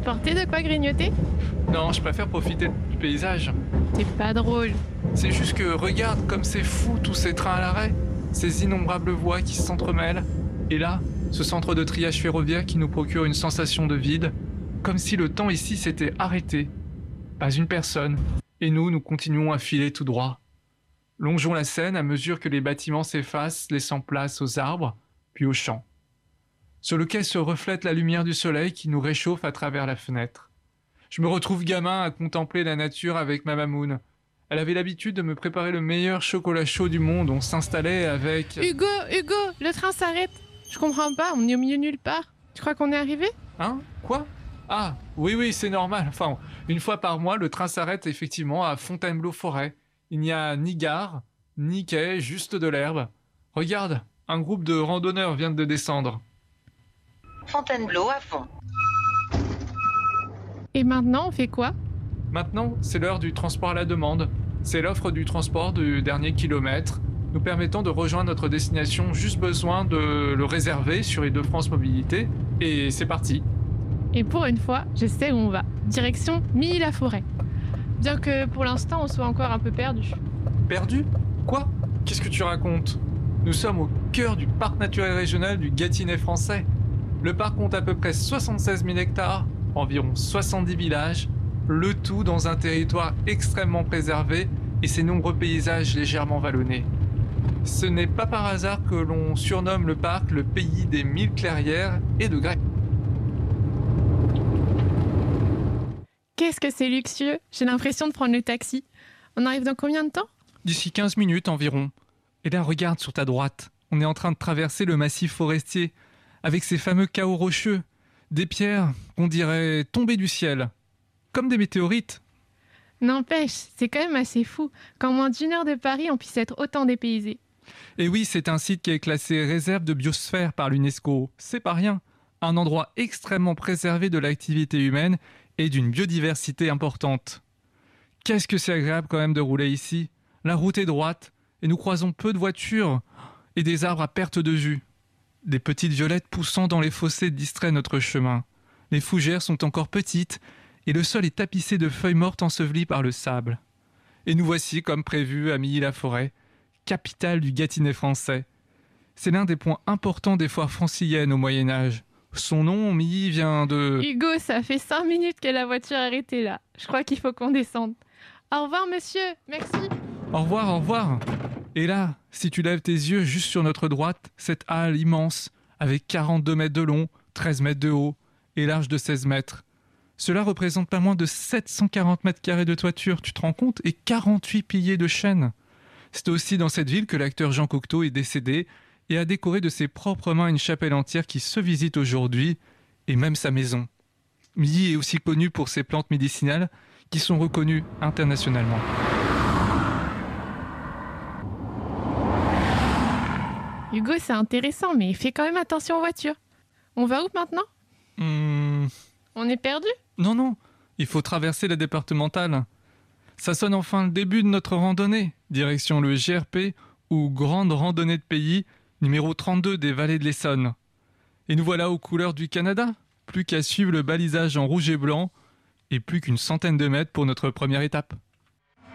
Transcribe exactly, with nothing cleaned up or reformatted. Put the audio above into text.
apporté de quoi grignoter? Non, je préfère profiter du paysage. T'es pas drôle. C'est juste que regarde comme c'est fou tous ces trains à l'arrêt, ces innombrables voies qui s'entremêlent. Et là, ce centre de triage ferroviaire qui nous procure une sensation de vide, comme si le temps ici s'était arrêté. Pas une personne. Et nous, nous continuons à filer tout droit. Longeons la Seine à mesure que les bâtiments s'effacent, laissant place aux arbres, puis aux champs. Sur le quai se reflète la lumière du soleil qui nous réchauffe à travers la fenêtre. Je me retrouve gamin à contempler la nature avec ma mamoune. Elle avait l'habitude de me préparer le meilleur chocolat chaud du monde. On s'installait avec... Hugo, Hugo, le train s'arrête. Je comprends pas, on est au milieu nulle part. Tu crois qu'on est arrivé? Hein? Quoi? Ah, oui, oui, c'est normal. Enfin, une fois par mois, le train s'arrête effectivement à Fontainebleau-Forêt. Il n'y a ni gare, ni quai, juste de l'herbe. Regarde, un groupe de randonneurs vient de descendre. Fontainebleau à fond. Et maintenant, on fait quoi? Maintenant, c'est l'heure du transport à la demande. C'est l'offre du transport du dernier kilomètre, nous permettant de rejoindre notre destination. Juste besoin de le réserver sur Île-de-France Mobilité. Et c'est parti. Et pour une fois, je sais où on va. Direction Milly-la-Forêt. Bien que pour l'instant, on soit encore un peu perdu. Perdu? Quoi? Qu'est-ce que tu racontes? Nous sommes au cœur du parc naturel régional du Gâtinais français. Le parc compte à peu près soixante-seize mille hectares, environ soixante-dix villages, le tout dans un territoire extrêmement préservé et ses nombreux paysages légèrement vallonnés. Ce n'est pas par hasard que l'on surnomme le parc le pays des mille clairières et de grès. Qu'est-ce que c'est luxueux! J'ai l'impression de prendre le taxi. On arrive dans combien de temps? D'ici quinze minutes environ. Et là, regarde sur ta droite. On est en train de traverser le massif forestier, avec ces fameux chaos rocheux. Des pierres qu'on dirait tombées du ciel. Comme des météorites. N'empêche, c'est quand même assez fou qu'en moins d'une heure de Paris, on puisse être autant dépaysé. Et oui, c'est un site qui est classé réserve de biosphère par l'UNESCO. C'est pas rien. Un endroit extrêmement préservé de l'activité humaine et d'une biodiversité importante. Qu'est-ce que c'est agréable quand même de rouler ici. La route est droite et nous croisons peu de voitures et des arbres à perte de vue. Des petites violettes poussant dans les fossés distraient notre chemin. Les fougères sont encore petites et le sol est tapissé de feuilles mortes ensevelies par le sable. Et nous voici, comme prévu, à Milly-la-Forêt, capitale du Gâtinais français. C'est l'un des points importants des foires franciliennes au Moyen-Âge. Son nom, Milly, vient de... Hugo, ça fait cinq minutes que la voiture est arrêtée là. Je crois qu'il faut qu'on descende. Au revoir, monsieur. Merci. Au revoir, au revoir. Et là, si tu lèves tes yeux juste sur notre droite, cette halle immense, avec quarante-deux mètres de long, treize mètres de haut et large de seize mètres. Cela représente pas moins de sept cent quarante mètres carrés de toiture, tu te rends compte? Et quarante-huit piliers de chêne. C'est aussi dans cette ville que l'acteur Jean Cocteau est décédé et a décoré de ses propres mains une chapelle entière qui se visite aujourd'hui, et même sa maison. Milly est aussi connu pour ses plantes médicinales qui sont reconnues internationalement. Hugo, c'est intéressant, mais fais quand même attention aux voitures. On va où maintenant? Hum... On est perdu? Non, non, il faut traverser la départementale. Ça sonne enfin le début de notre randonnée, direction le G R P, ou Grande Randonnée de Pays, numéro trente-deux des Vallées de l'Essonne. Et nous voilà aux couleurs du Canada, plus qu'à suivre le balisage en rouge et blanc, et plus qu'une centaine de mètres pour notre première étape.